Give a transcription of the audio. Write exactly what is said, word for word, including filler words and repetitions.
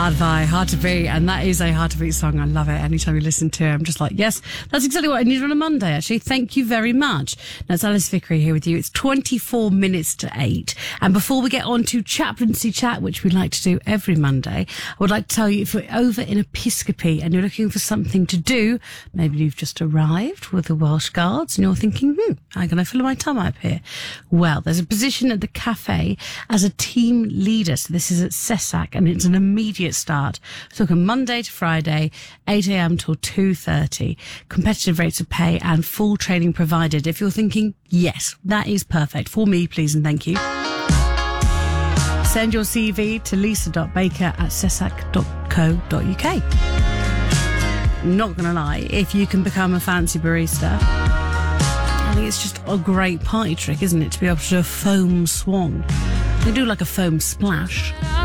Hard Vi, Hard to Beat, and that is a Hard to Beat song. I love it. Anytime you listen to it, I'm just like, yes, that's exactly what I needed on a Monday, actually. Thank you very much. Now, it's Alice Vickery here with you. It's twenty-four minutes to eight. And before we get on to Chaplaincy Chat, which we like to do every Monday, I would like to tell you, if you're over in Episcopi and you're looking for something to do, maybe you've just arrived with the Welsh Guards and you're thinking, hmm, how can I fill my time up here? Well, there's a position at the cafe as a team leader. So this is at Cessac, and it's an immediate start. So on Monday to Friday, eight a.m. till two thirty. Competitive rates of pay and full training provided. If you're thinking, yes, that is perfect for me, please and thank you, send your C V to lisa.baker at cessac dot co dot uk. Not gonna lie, if you can become a fancy barista, I think it's just a great party trick, isn't it, to be able to do a foam swan. You do like a foam splash.